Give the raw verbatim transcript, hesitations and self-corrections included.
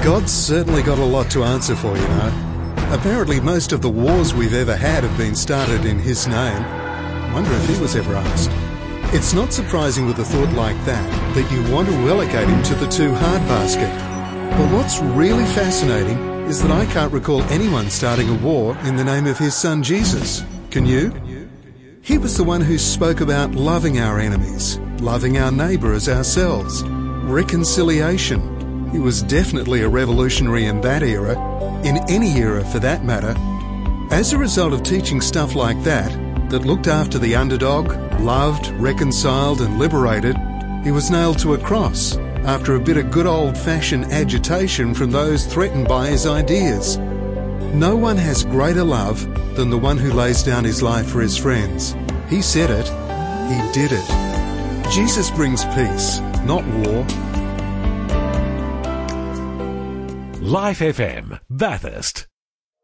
God's certainly got a lot to answer for, you know. Apparently most of the wars we've ever had have been started in his name. I wonder if he was ever asked. It's not surprising with a thought like that, that you want to relegate him to the too-hard basket. But what's really fascinating is that I can't recall anyone starting a war in the name of his son Jesus. Can you? He was the one who spoke about loving our enemies, loving our neighbour as ourselves, reconciliation. He was definitely a revolutionary in that era, in any era for that matter. As a result of teaching stuff like that, that looked after the underdog, loved, reconciled and liberated, he was nailed to a cross after a bit of good old-fashioned agitation from those threatened by his ideas. No one has greater love than the one who lays down his life for his friends. He said it, he did it. Jesus brings peace, not war. Life F M, Bathurst.